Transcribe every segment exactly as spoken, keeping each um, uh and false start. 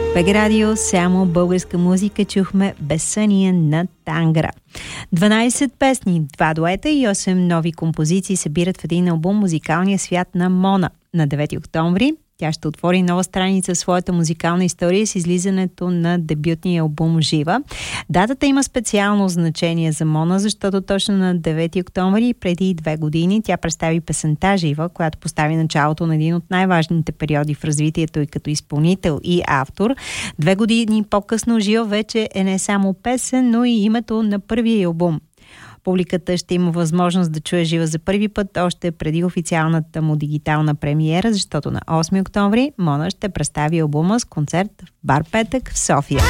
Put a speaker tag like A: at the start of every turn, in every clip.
A: БГ Радио, само българска музика, чухме Безсъние на Тангра. дванайсет песни, два дуета и осем нови композиции събират в един албум музикалния свят на Мона. На девети октомври тя ще отвори нова страница в своята музикална история с излизането на дебютния албум Жива. Датата има специално значение за Мона, защото точно на девети октомври преди две години тя представи песента Жива, която постави началото на един от най-важните периоди в развитието и като изпълнител и автор. Две години по-късно Жива вече е не само песен, но и името на първия албум. Публиката ще има възможност да чуе Жива за първи път още преди официалната му дигитална премиера, защото на осми октомври Мона ще представи албума с концерт в бар Петък в София.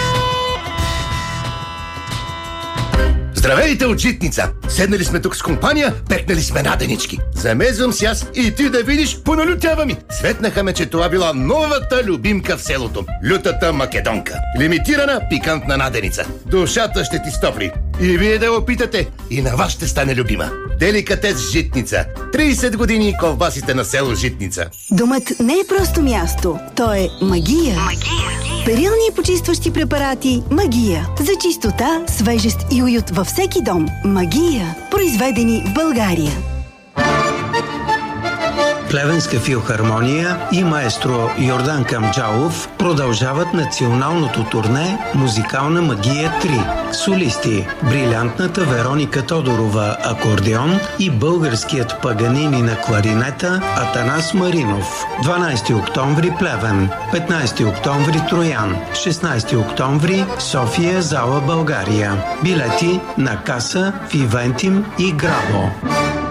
B: Здравейте от Житница! Седнали сме тук с компания, пекнали сме наденички. Замезвам си аз и ти да видиш, поналютява ми. Светнаха ме, че това била новата любимка в селото. Лютата македонка. Лимитирана пикантна наденица. Душата ще ти стопли. И вие да опитате, и на вас ще стане любима. Деликатес Житница. трийсет години ковбасите на село Житница.
C: Домът не е просто място, то е магия. Магия. Перилни и почистващи препарати Магия. За чистота, свежест и уют във всеки дом. Магия. Произведени в България.
D: Плевенска филхармония и маестро Йордан Камджалов продължават националното турне Музикална магия три. Солисти брилянтната Вероника Тодорова акордеон и българският Паганини на кларинета Атанас Маринов. дванайсети октомври Плевен, петнайсети октомври Троян, шестнайсети октомври София, зала България. Билети на каса в Ивентим и Грабо.